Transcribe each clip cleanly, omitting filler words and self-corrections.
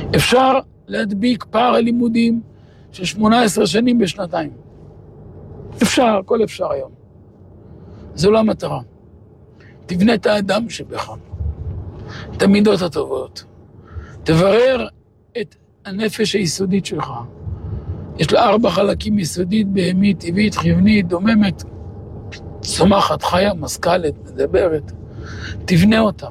אפשר להדביק פער הלימודים של 18 שנים בשנתיים. אפשר, הכל אפשר היום. זו לא המטרה. תבנה את האדם שבך, את המידות הטובות. תברר את הנפש היסודית שלך. יש לה 4 חלקים: יסודית, בהמית, טבעית, חיונית, דוממת, צומחת, חיה, משכלת, מדברת. תבנה אותם.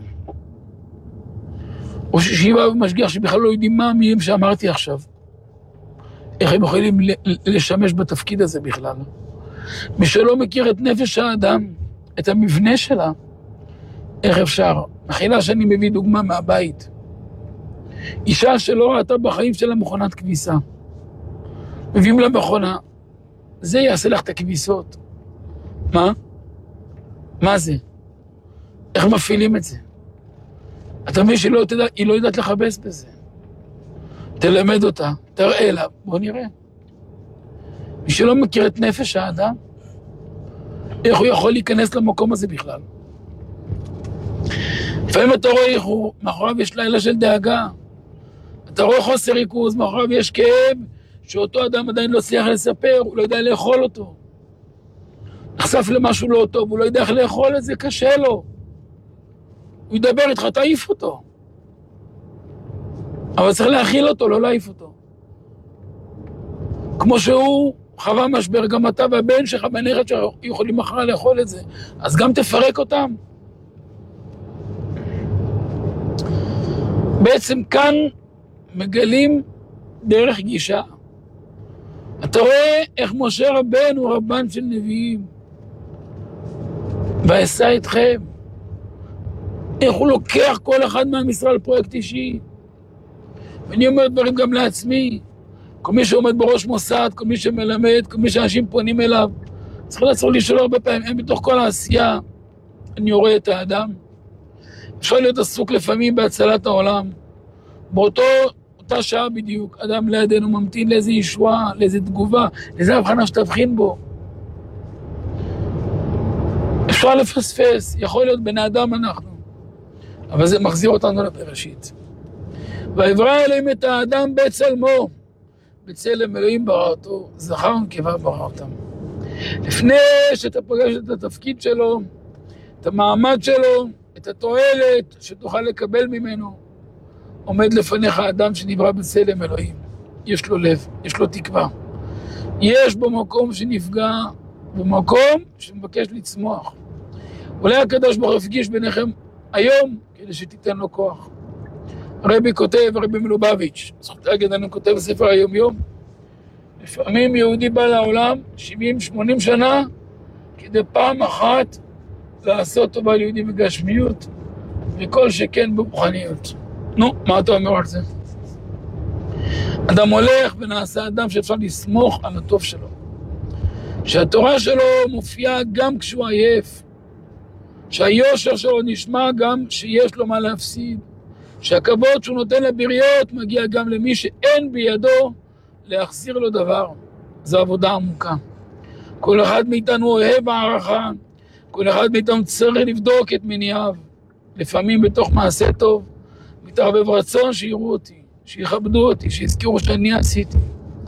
או שיבא ומשגיח שבכלל לא יודעים מה המילים שאמרתי עכשיו. איך הם יכולים לשמש בתפקיד הזה בכלל. מי שלא מכיר את נפש האדם, את המבנה שלה, איך אפשר? מחילה שאני מביא דוגמה מהבית. אישה שלא ראתה בחיים שלה מכונת כביסה. מביאים לה מכונה, זה יעשה לך את הכביסות. מה? מה זה? איך מפעילים את זה? אתה מבין שהיא לא יודעת לחבס בזה. תלמד אותה, תראה לה, בוא נראה. מי שלא מכיר את נפש האדם, איך הוא יכול להיכנס למקום הזה בכלל? לפעמים אתה רואה איך הוא, מאחוריו יש לילה של דאגה. אתה רואה חוסר ריכוז, מאחוריו יש כאב, שאותו אדם עדיין לא הצליח לספר, הוא לא יודע לאכול אותו. נחשף למשהו לא טוב, הוא לא יודע איך לאכול את זה, קשה לו. הוא ידבר איתך, תעיף אותו. אבל צריך להכיל אותו, לא להעיף אותו. כמו שהוא חווה משבר, גם אתה והבן שלך והנכד שלך יכולים מחר לאכול את זה. אז גם תפרק אותם. בעצם כאן מגלים דרך גישה. אתה רואה איך משה רבנו הוא רבן של נביאים. ועשה אתכם. איך הוא לוקח כל אחד מהמשרה לפרויקט אישי. ואני אומר דברים גם לעצמי. כל מי שעומד בראש מוסד, כל מי שמלמד, כל מי שאנשים פונים אליו. צריך לעצור לשאול הרבה פעמים, הם בתוך כל העשייה. אני רואה את האדם. אפשר להיות עסוק לפעמים בהצלת העולם. באותה שעה בדיוק, אדם לידינו ממתין לאיזו ישועה, לאיזו תגובה, לאיזו הבחנה שתבחין בו. אפשר לפספס, יכול להיות בני אדם אנחנו. אבל זה מחזיר אותנו לבראשית. ויברא אלוהים את האדם בצלמו, בצלם אלוהים ברא אותו, זכר ונקבה ברא אותם. לפני שאתה פוגש את התפקיד שלו, את המעמד שלו, את התועלת שתוכל לקבל ממנו, עומד לפניך אדם שנברא בצלם אלוהים. יש לו לב, יש לו תקווה. יש בו מקום שנפגע, במקום שמבקש לצמוח. אולי הקדוש ברוך הוא הפגיש ביניכם היום, כדי שתיתן לו כוח. הרבי כותב, הרבי מלובביץ', זכות להגיד, אני כותב בספר היום יום, לפעמים יהודי בא לעולם 70-80 שנה, כדי פעם אחת לעשות טובה ליהודי בגשמיות, וכל שכן ברוחניות. נו, מה אתה אומר על זה? אדם הולך ונעשה אדם שאפשר לסמוך על הטוב שלו. שהתורה שלו מופיעה גם כשהוא עייף. שהיושר שלו נשמע גם שיש לו מה להפסיד. שהכבוד שהוא נותן לבריות מגיע גם למי שאין בידו להחזיר לו דבר. זו עבודה עמוקה. כל אחד מאיתנו אוהב הערכה. כל אחד מאיתנו צריך לבדוק את מניעיו. לפעמים בתוך מעשה טוב. מתערבב רצון שיראו אותי, שיכבדו אותי, שיזכירו שאני עשיתי.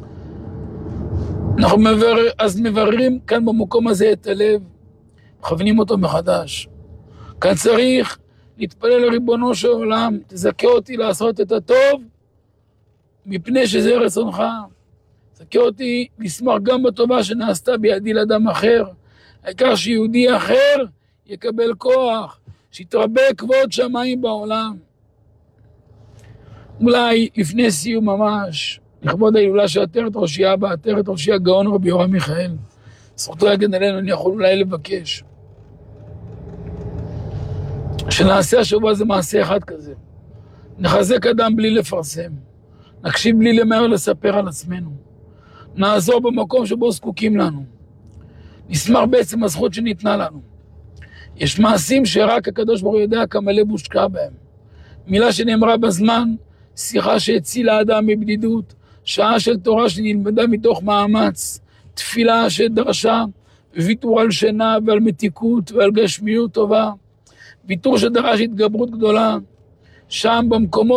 אנחנו מבררים כאן במקום הזה את הלב, מכוונים אותו מחדש. כאן צריך להתפלל לריבונו של עולם, תזכה אותי לעשות את הטוב, מפני שזה רצונך. תזכה אותי לשמוח גם בטובה שנעשתה בידי לאדם אחר. העיקר שיהודי אחר יקבל כוח, שיתרבה כבוד שמיים בעולם. אולי לפני סיום ממש, לכבוד ההילולה של עטרת ראשי אבא, עטרת ראשי הגאון רבי יורם מיכאל, זכותו יגן עלינו, אני יכול אולי לבקש. שנעשה השבוע זה מעשה אחד כזה. נחזק אדם בלי לפרסם. נקשיב בלי למהר לספר על עצמנו. נעזור במקום שבו זקוקים לנו. נשמח בעצם הזכות שניתנה לנו. יש מעשים שרק הקדוש ברוך הוא יודע כמה לב הושקע בהם. מילה שנאמרה בזמן, שיחה שהצילה אדם מבדידות, שעה של תורה שנלמדה מתוך מאמץ, תפילה שדרשה, ויתור על שינה ועל מתיקות ועל גשמיות טובה, ויתור שדרש התגברות גדולה, שם במקומות